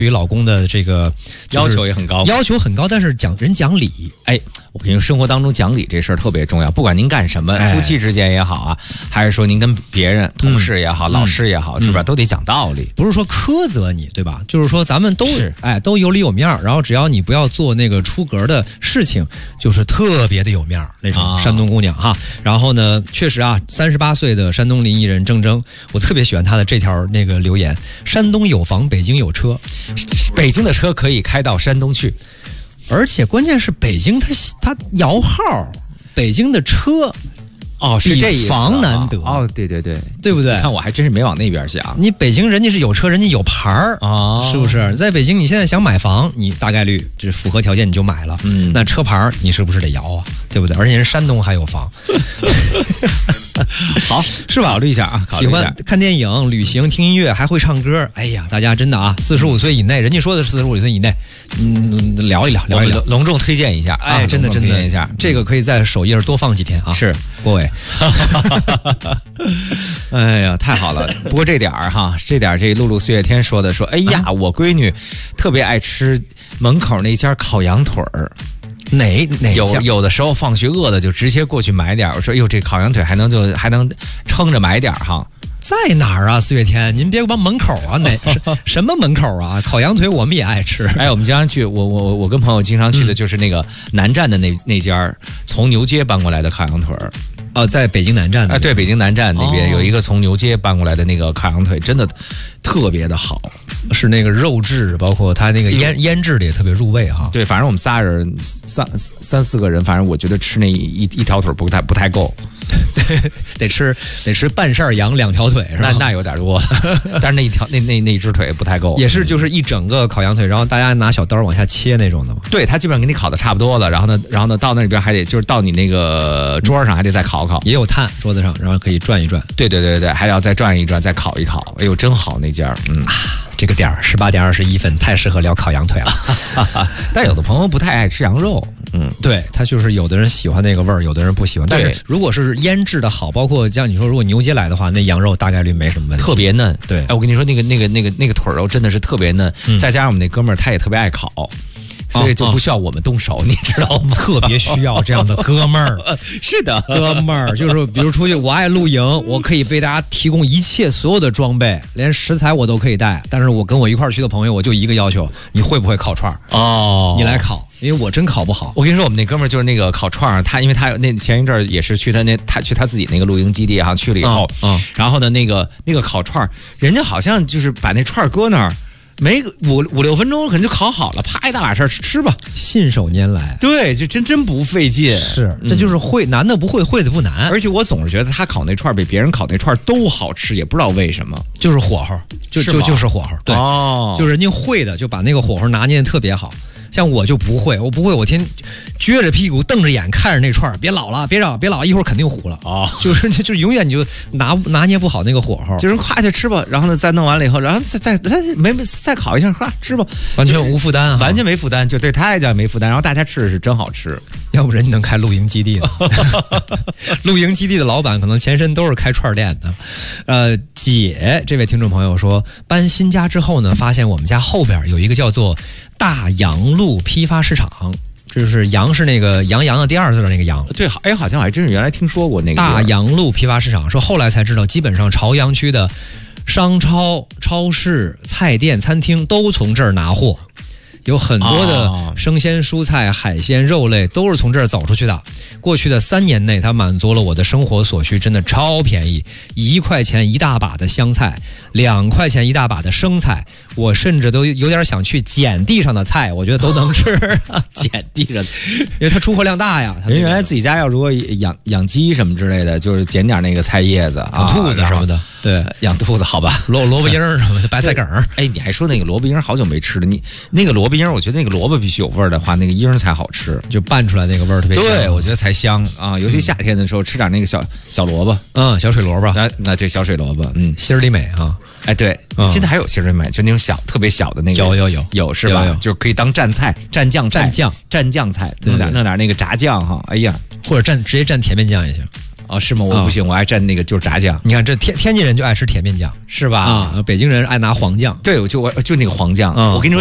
对于老公的这个要求也很高， 但是人讲理。 哎，我跟你说，生活当中讲理这事儿特别重要，不管您干什么，夫妻之间也好啊，还是说您跟别人、同事也好、老师也好，是吧，都得讲道理， 不是说苛责你，对吧？就是说咱们都有里有面，然后只要你不要做那个出格的事情，就是特别的有面那种山东姑娘哈。然后呢，确实啊，38岁的山东临沂人铮铮，我特别喜欢他的这条那个留言：山东有房，北京有车， 北京的车可以开到山东去， 而且关键是北京它摇号，北京的车。 是这意思， 房难得对不对？ 你看我还真是没往那边想。 你北京人家是有车，人家有牌儿是不是？在北京你现在想买房，你大概率就是符合条件你就买了，那车牌你是不是得摇啊？对不对？而且人山东还有房， 好是吧？考虑一下啊， 喜欢看电影、旅行、听音乐，还会唱歌。哎呀，大家真的啊，45岁以内，人家说的是45岁以内，聊一聊， 隆重推荐一下， 哎，真的推荐一下，这个可以在首页上多放几天啊。 是， 各位。 哎呀，太好了！不过这点这露露岁月天说，哎呀，我闺女特别爱吃门口那家烤羊腿儿。 哪有的时候放学饿的就直接过去买点。我说，哟，这烤羊腿还能撑着买点哈。 在哪儿啊，四月天？您别往门口啊，什么门口啊？烤羊腿我们也爱吃。 哎，我们经常去，我跟朋友经常去的就是那个南站的那家从牛街搬过来的烤羊腿儿。 在北京南站的对，北京南站那边有一个从牛街搬过来的那个烤羊腿，真的特别的好， 是那个肉质，包括它那个腌制的也特别入味哈。 对，反正我们仨人三四个人，反正我觉得吃那一条腿不太够， 得吃半扇羊2条腿是吧？ 那有点多了，但是那一只腿不太够， 也是就是一整个烤羊腿，然后大家拿小刀往下切那种的嘛。 对，他基本上给你烤的差不多了，然后呢到那边还得就是到你那个桌上还得再烤。 也有炭桌子上，然后可以转一转。 对，还要再转一转，再烤一烤。哎呦，真好那家。 这个点儿18点21分，太适合聊烤羊腿了。 但有的朋友不太爱吃羊肉。 对，他就是有的人喜欢那个味儿，有的人不喜欢。但是如果是腌制的好，包括像你说，如果牛街来的话，那羊肉大概率没什么问题， 特别嫩。 对， 哎，我跟你说，那个腿肉真的是特别嫩，再加上我们那哥们儿他也特别爱烤。所以就不需要我们动手，你知道吗？ 特别需要这样的哥们儿。 是的， 哥们儿就是比如出去，我爱露营，我可以为大家提供一切所有的装备，连食材我都可以带。但是我跟我一块儿去的朋友，我就一个要求：你会不会烤串儿？你来烤，因为我真烤不好。 我跟你说，我们那哥们儿就是那个烤串儿，因为他那前一阵儿也是去他去他自己那个露营基地哈，去了以后，然后呢那个烤串儿，人家好像就是把那串儿搁那儿。没五六分钟可能就烤好了，啪一大把事儿吃吧， 信手拈来。 对，就真不费劲。 是，这就是会难的不会，会的不难。 而且我总是觉得他烤那串比别人烤那串都好吃，也不知道为什么， 就是火候，就是火候。对，就是人家会的就把那个火候拿捏的特别好。像我就不会，我天撅着屁股瞪着眼看着那串，别老了，别老，一会儿肯定糊了就是永远你就拿捏不好那个火候， 就是夸下吃吧，然后呢再弄完了以后，然后再烤一下，吃吧， 完全无负担， 完全没负担，就对他来讲没负担，然后大家吃的是真好吃， 要不人家能开露营基地呢？露营基地的老板可能前身都是开串店的。姐，这位听众朋友说，搬新家之后呢，发现我们家后边有一个叫做大洋路批发市场，就是洋是那个洋的第二字的那个洋。 对，哎，好像我还真是原来听说过那个大洋路批发市场，说后来才知道，基本上朝阳区的商超、超市、菜店、餐厅都从这儿拿货。有很多的生鲜蔬菜、海鲜、肉类都是从这儿走出去的。过去的3年内，它满足了我的生活所需，真的超便宜，1块钱一大把的香菜，2块钱一大把的生菜，我甚至都有点想去捡地上的菜，我觉得都能吃。 捡地上， 因为它出货量大呀。 人原来自己家要如果养鸡什么之类的，就是捡点那个菜叶子、 兔子什么的。对， 养兔子好吧， 萝卜缨什么的，白菜梗。 哎，你还说那个萝卜缨好久没吃了，你那个萝卜缨，我觉得那个萝卜必须有味儿的话，那个缨才好吃， 就拌出来那个味儿特别香。 对，我觉得才香啊，尤其夏天的时候吃点那个小萝卜， 小水萝卜， 那对小水萝卜， 心里美啊。 哎，对，现在还有心里美，就那种特别小的那个，有是吧？就可以当蘸菜、蘸酱菜、蘸酱菜，弄点那个炸酱哈，哎呀， 或者直接蘸甜面酱也行。 哦，是吗？我不行，我爱蘸那个就是炸酱。 你看这天津人就爱吃甜面酱， 是吧？ 啊，北京人爱拿黄酱。 对，就那个黄酱。我跟你说。